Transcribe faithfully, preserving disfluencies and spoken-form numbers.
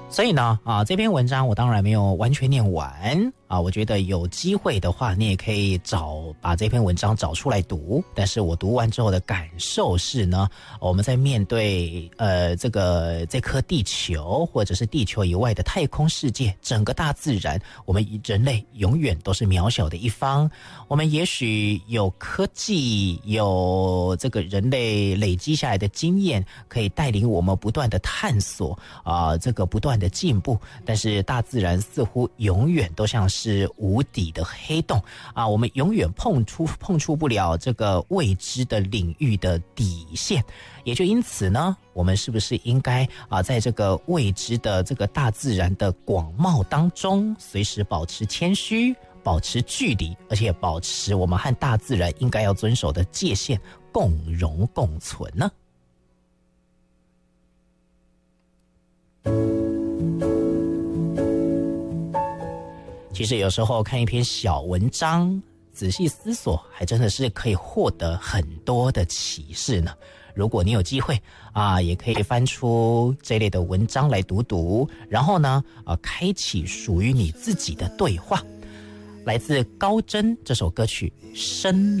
所以呢，啊，这篇文章我当然没有完全念完啊。我觉得有机会的话，你也可以找把这篇文章找出来读。但是我读完之后的感受是呢，我们在面对呃这个这颗地球，或者是地球以外的太空世界，整个大自然，我们人类永远都是渺小的一方。我们也许有科技，有这个人类累积下来的经验，可以带领我们不断的探索啊、呃，这个不断的进步，但是大自然似乎永远都像是无底的黑洞啊，我们永远碰触碰触不了这个未知的领域的底线。也就因此呢，我们是不是应该啊，在这个未知的这个大自然的广袤当中，随时保持谦虚，保持距离，而且保持我们和大自然应该要遵守的界限，共荣共存呢？其实有时候看一篇小文章，仔细思索，还真的是可以获得很多的启示呢。如果你有机会啊，也可以翻出这类的文章来读读，然后呢，啊，开启属于你自己的对话。来自高真这首歌曲《深》。